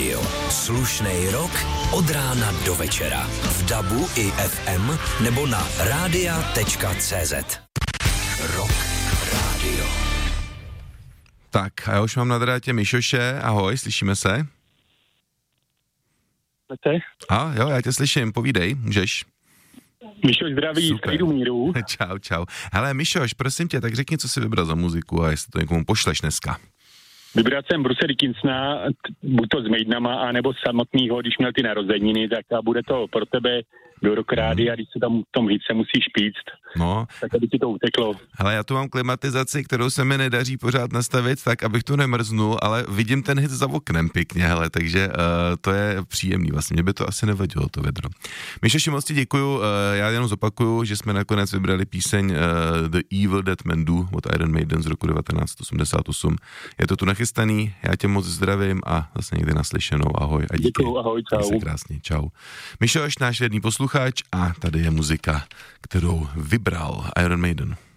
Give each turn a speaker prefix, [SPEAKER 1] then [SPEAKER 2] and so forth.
[SPEAKER 1] rádio. Slušnej rock od rána do večera. V DABu i FM nebo na radia.cz. Rock rádio.
[SPEAKER 2] Tak a já už mám na drátě Mišoše. Ahoj, slyšíme se? Jo, já tě slyším, povídej, můžeš.
[SPEAKER 3] Mišoš zdraví, klidu míru.
[SPEAKER 2] Čau. Hele Mišoš, prosím tě, tak řekni, co jsi vybral za muziku a jestli to někomu pošleš dneska.
[SPEAKER 3] Vybral jsem Bruce Dickinsona, buď to s Maidenama, anebo samotnýho, když měl ty narozeniny, tak a bude to pro tebe do Rock rádia, když se tam v tom hitce musíš píct, tak aby ti to uteklo.
[SPEAKER 2] Hele, já tu mám klimatizaci, kterou se mi nedaří pořád nastavit tak, abych tu nemrznul, ale vidím ten hit za oknem pěkně, hele, takže to je příjemný, vlastně mě by to asi nevadilo, to vedro. Mišoši, moc ti děkuju, já jenom zopakuju, že jsme nakonec vybrali píseň The Evil Dead Men Do od Iron Maiden z roku 1988. Je to tu nachystaný, já tě moc zdravím a zase někdy naslyšenou, ahoj a díky.
[SPEAKER 3] Děkuju, ahoj, čau.
[SPEAKER 2] Měj se krásně, čau. Mišoš, náš věrný posluchač a tady je muzika, kterou vybral Iron Maiden.